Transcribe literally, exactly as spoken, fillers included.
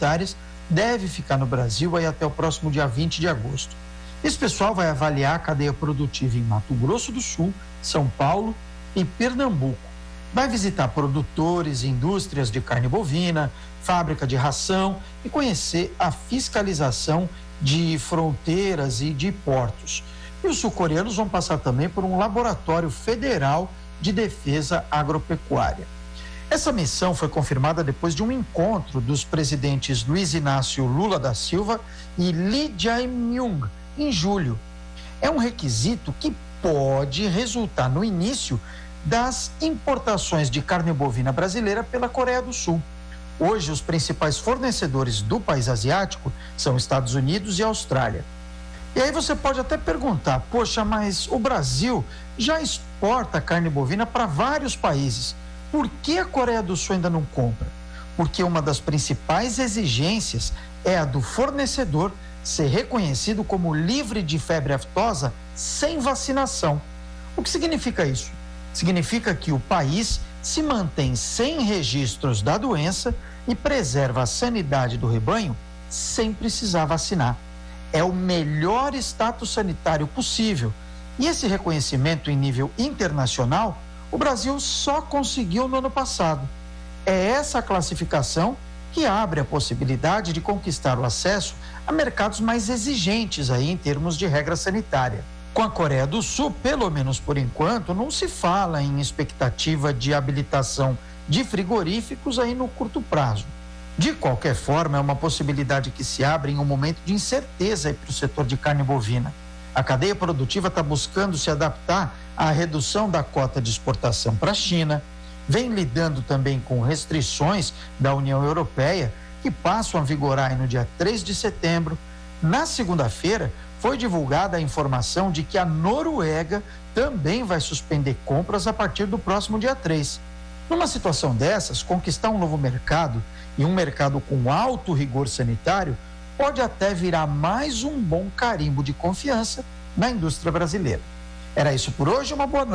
sanitárias deve ficar no Brasil aí até o próximo dia vinte de agosto. Esse pessoal vai avaliar a cadeia produtiva em Mato Grosso do Sul, São Paulo e Pernambuco. Vai visitar produtores, indústrias de carne bovina, fábrica de ração e conhecer a fiscalização de fronteiras e de portos. E os sul-coreanos vão passar também por um laboratório federal de defesa agropecuária. Essa missão foi confirmada depois de um encontro dos presidentes Luiz Inácio Lula da Silva e Lee Jae-myung, em julho. É um requisito que pode resultar no início das importações de carne bovina brasileira pela Coreia do Sul. Hoje, os principais fornecedores do país asiático são Estados Unidos e Austrália. E aí você pode até perguntar, poxa, mas o Brasil já exporta carne bovina para vários países. Por que a Coreia do Sul ainda não compra? Porque uma das principais exigências é a do fornecedor ser reconhecido como livre de febre aftosa sem vacinação. O que significa isso? Significa que o país se mantém sem registros da doença e preserva a sanidade do rebanho sem precisar vacinar. É o melhor status sanitário possível. E esse reconhecimento em nível internacional, o Brasil só conseguiu no ano passado. É essa classificação que abre a possibilidade de conquistar o acesso a mercados mais exigentes aí em termos de regra sanitária. Com a Coreia do Sul, pelo menos por enquanto, não se fala em expectativa de habilitação de frigoríficos aí no curto prazo. De qualquer forma, é uma possibilidade que se abre em um momento de incerteza para o setor de carne bovina. A cadeia produtiva está buscando se adaptar à redução da cota de exportação para a China, vem lidando também com restrições da União Europeia, que passam a vigorar no dia três de setembro. Na segunda-feira, foi divulgada a informação de que a Noruega também vai suspender compras a partir do próximo dia três. Numa situação dessas, conquistar um novo mercado e um mercado com alto rigor sanitário pode até virar mais um bom carimbo de confiança na indústria brasileira. Era isso por hoje, uma boa noite.